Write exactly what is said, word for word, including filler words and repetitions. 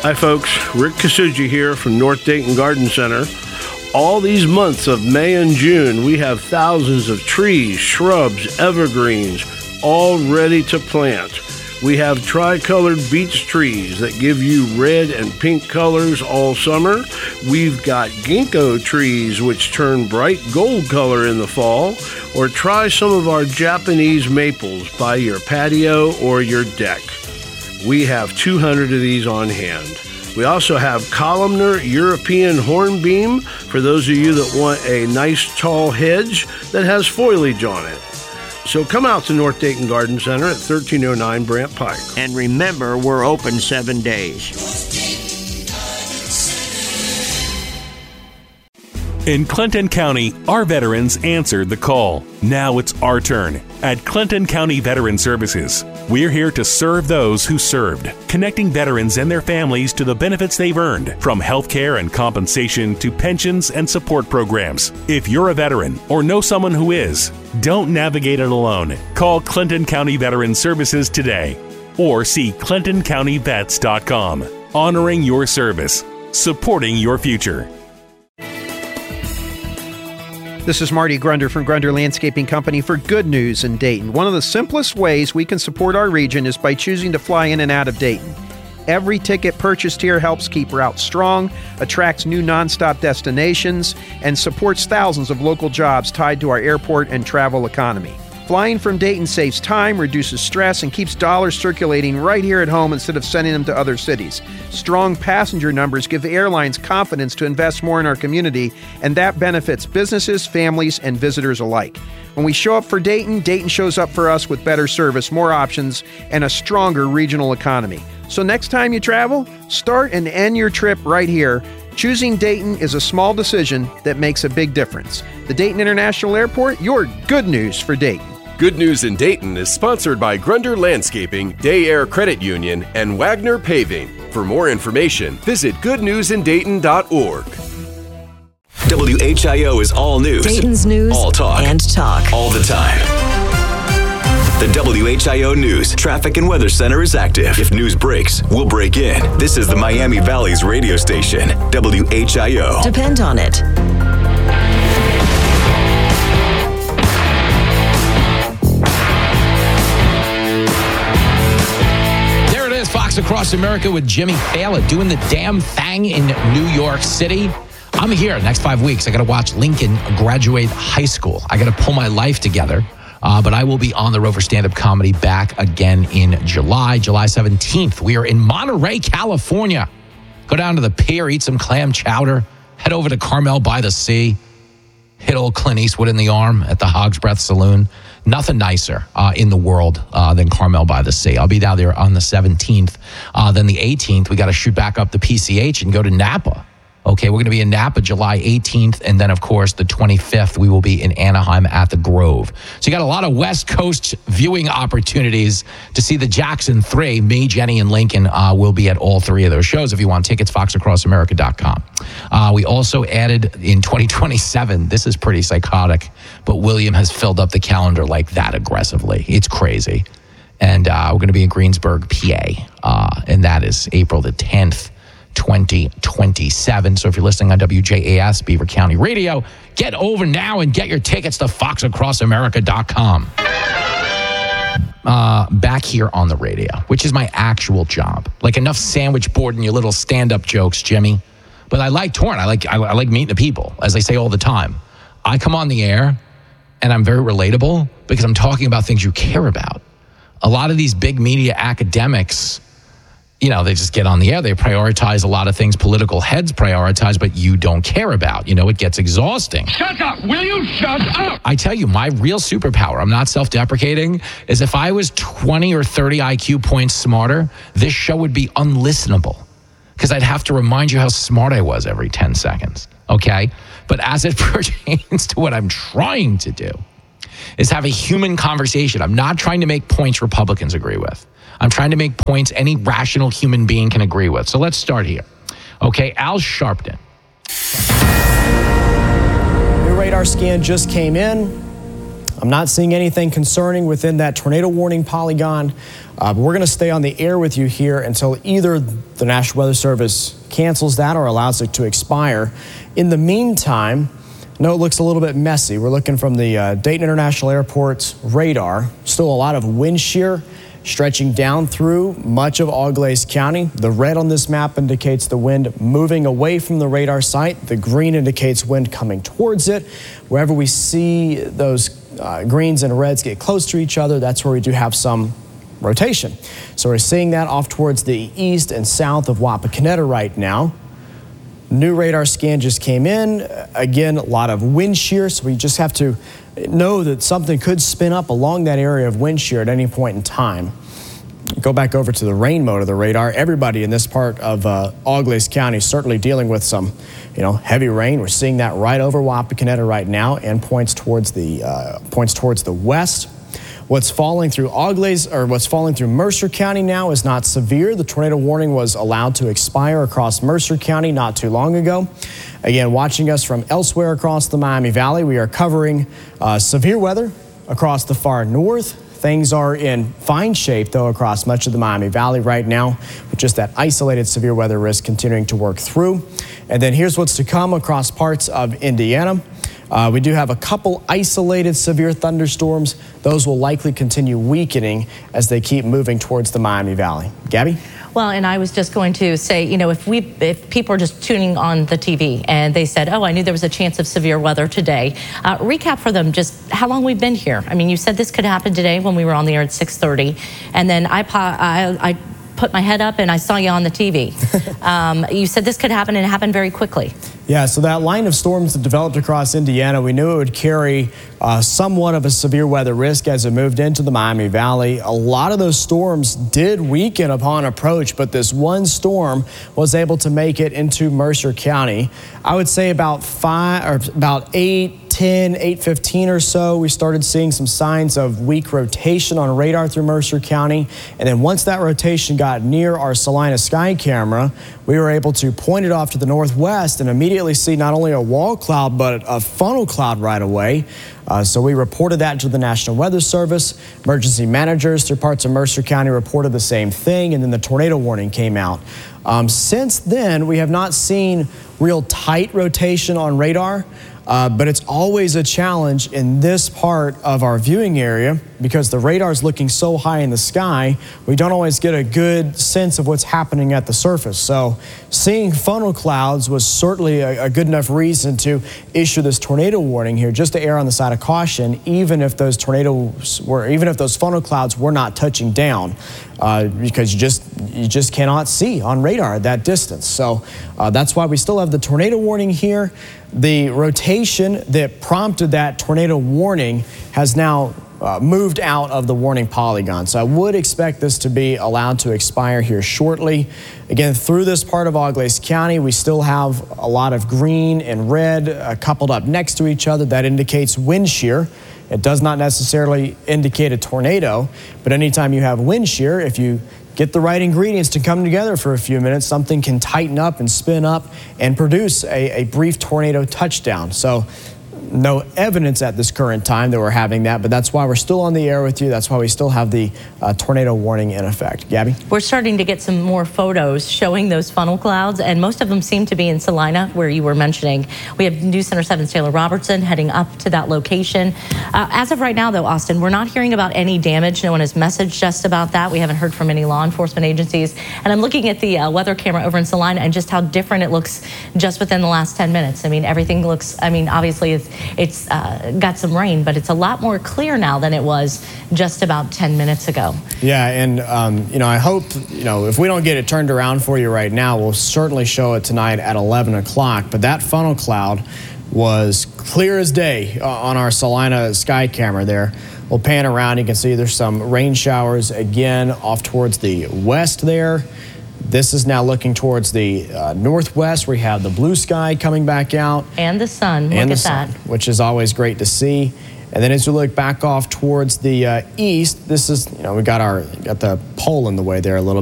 Hi folks, Rick Kasuji here from North Dayton Garden Center. All these months of May and June, we have thousands of trees, shrubs, evergreens, all ready to plant. We have tricolored beech trees that give you red and pink colors all summer. We've got ginkgo trees which turn bright gold color in the fall. Or try some of our Japanese maples by your patio or your deck. We have two hundred of these on hand. We also have columnar European hornbeam for those of you that want a nice tall hedge that has foliage on it. So come out to North Dayton Garden Center at thirteen oh nine Brant Pike. And remember, we're open seven days. In Clinton County, our veterans answered the call. Now it's our turn. At Clinton County Veteran Services, we're here to serve those who served, connecting veterans and their families to the benefits they've earned, from health care and compensation to pensions and support programs. If you're a veteran or know someone who is, don't navigate it alone. Call Clinton County Veteran Services today or see clinton county vets dot com. Honoring your service, supporting your future. This is Marty Grunder from Grunder Landscaping Company for Good News in Dayton. One of the simplest ways we can support our region is by choosing to fly in and out of Dayton. Every ticket purchased here helps keep routes strong, attracts new nonstop destinations, and supports thousands of local jobs tied to our airport and travel economy. Flying from Dayton saves time, reduces stress, and keeps dollars circulating right here at home instead of sending them to other cities. Strong passenger numbers give the airlines confidence to invest more in our community, and that benefits businesses, families, and visitors alike. When we show up for Dayton, Dayton shows up for us with better service, more options, and a stronger regional economy. So next time you travel, start and end your trip right here. Choosing Dayton is a small decision that makes a big difference. The Dayton International Airport, your good news for Dayton. Good News in Dayton is sponsored by Grunder Landscaping, Day Air Credit Union, and Wagner Paving. For more information, visit good news in dayton dot org. W H I O is all news. Dayton's news. All talk. And talk. All the time. The W H I O News Traffic and Weather Center is active. If news breaks, we'll break in. This is the Miami Valley's radio station, W H I O. Depend on it. Fox Across America with Jimmy Fallon doing the damn thing in New York City. I'm here next five weeks. I got to watch Lincoln graduate high school. I got to pull my life together. Uh, but I will be on the road for stand-up comedy back again in July, July seventeenth. We are in Monterey, California. Go down to the pier, eat some clam chowder, head over to Carmel by the Sea, hit old Clint Eastwood in the arm at the Hog's Breath Saloon. Nothing nicer uh, in the world uh, than Carmel by the Sea. I'll be down there on the seventeenth. Uh, then the eighteenth, we got to shoot back up to P C H and go to Napa. Okay, we're going to be in Napa July eighteenth. And then, of course, the twenty-fifth, we will be in Anaheim at the Grove. So you got a lot of West Coast viewing opportunities to see the Jackson Three. Me, Jenny, and Lincoln uh, will be at all three of those shows. If you want tickets, fox across america dot com. Uh, we also added in twenty twenty-seven, this is pretty psychotic, but William has filled up the calendar like that aggressively. It's crazy. And uh, we're going to be in Greensburg, P A, uh, and that is April the tenth. twenty twenty-seven. So if you're listening on W J A S, Beaver County Radio, get over now and get your tickets to fox across america dot com. Uh, back here on the radio, which is my actual job. Like, enough sandwich board and your little stand-up jokes, Jimmy. But I like touring. I like I, I like meeting the people, as I say all the time. I come on the air, and I'm very relatable because I'm talking about things you care about. A lot of these big media academics, you know, they just get on the air. They prioritize a lot of things political heads prioritize, but you don't care about. You know, it gets exhausting. Shut up! Will you shut up? I tell you, my real superpower, I'm not self-deprecating, is if I was twenty or thirty I Q points smarter, this show would be unlistenable because I'd have to remind you how smart I was every ten seconds, okay? But as it pertains to what I'm trying to do is have a human conversation. I'm not trying to make points Republicans agree with. I'm trying to make points any rational human being can agree with. So let's start here. Okay, Al Sharpton. New radar scan just came in. I'm not seeing anything concerning within that tornado warning polygon, uh, but we're going to stay on the air with you here until either the National Weather Service cancels that or allows it to expire. In the meantime, I know it looks a little bit messy. We're looking from the uh, Dayton International Airport's radar. Still a lot of wind shear stretching down through much of Auglaize County. The red on this map indicates the wind moving away from the radar site. The green indicates wind coming towards it. Wherever we see those uh, greens and reds get close to each other, that's where we do have some rotation. So we're seeing that off towards the east and south of Wapakoneta right now. New radar scan just came in. Again, a lot of wind shear, so we just have to know that something could spin up along that area of wind shear at any point in time. Go back over to the rain mode of the radar. Everybody in this part of uh, Auglaize County is certainly dealing with some, you know, heavy rain. We're seeing that right over Wapakoneta right now and points towards the uh, points towards the west. What's falling through Auglaize, or what's falling through Mercer County now is not severe. The tornado warning was allowed to expire across Mercer County not too long ago. Again, watching us from elsewhere across the Miami Valley, we are covering uh, severe weather across the far north. Things are in fine shape, though, across much of the Miami Valley right now, with just that isolated severe weather risk continuing to work through. And then here's what's to come across parts of Indiana. Uh, we do have a couple isolated severe thunderstorms. Those will likely continue weakening as they keep moving towards the Miami Valley. Gabby? Well, and I was just going to say, you know, if we, if people are just tuning on the T V and they said, oh, I knew there was a chance of severe weather today, uh, recap for them just how long we've been here. I mean, you said this could happen today when we were on the air at six thirty, and then I, I, I put my head up and I saw you on the T V. um, you said this could happen, and it happened very quickly. Yeah, so that line of storms that developed across Indiana, we knew it would carry uh, somewhat of a severe weather risk as it moved into the Miami Valley. A lot of those storms did weaken upon approach, but this one storm was able to make it into Mercer County. I would say about five or about eight, ten, eight fifteen or so, we started seeing some signs of weak rotation on radar through Mercer County. And then once that rotation got near our Salina sky camera, we were able to point it off to the northwest and immediately see not only a wall cloud, but a funnel cloud right away. Uh, so we reported that to the National Weather Service. Emergency managers through parts of Mercer County reported the same thing, and then the tornado warning came out. Um, since then, we have not seen real tight rotation on radar. Uh, but it's always a challenge in this part of our viewing area because the radar is looking so high in the sky, we don't always get a good sense of what's happening at the surface. So seeing funnel clouds was certainly a, a good enough reason to issue this tornado warning here, just to err on the side of caution, even if those tornadoes were, even if those funnel clouds were not touching down, uh, because you just you just cannot see on radar at that distance. So uh, that's why we still have the tornado warning here. The rotation that prompted that tornado warning has now uh, moved out of the warning polygon. So I would expect this to be allowed to expire here shortly. Again, through this part of Auglaize County, we still have a lot of green and red uh, coupled up next to each other. That indicates wind shear. It does not necessarily indicate a tornado, but anytime you have wind shear, if you get the right ingredients to come together for a few minutes, something can tighten up and spin up and produce a, a brief tornado touchdown. So no evidence at this current time that we're having that, but that's why we're still on the air with you. That's why we still have the uh, tornado warning in effect. Gabby? We're starting to get some more photos showing those funnel clouds, and most of them seem to be in Salina, where you were mentioning. We have News Center seven's Taylor Robertson heading up to that location. Uh, as of right now, though, Austin, we're not hearing about any damage. No one has messaged us about that. We haven't heard from any law enforcement agencies. And I'm looking at the uh, weather camera over in Salina and just how different it looks just within the last ten minutes. I mean, everything looks, I mean, obviously it's It's uh, got some rain, but it's a lot more clear now than it was just about ten minutes ago. Yeah, and um, you know, I hope, you know, if we don't get it turned around for you right now, we'll certainly show it tonight at eleven o'clock. But that funnel cloud was clear as day uh, on our Salina sky camera there. We'll pan around. You can see there's some rain showers again off towards the west there. This is now looking towards the uh, northwest. We have the blue sky coming back out. And the sun. And Look the at sun, that. which is always great to see. And then as we look back off towards the uh, east, this is, you know, we got our got the pole in the way there a little bit.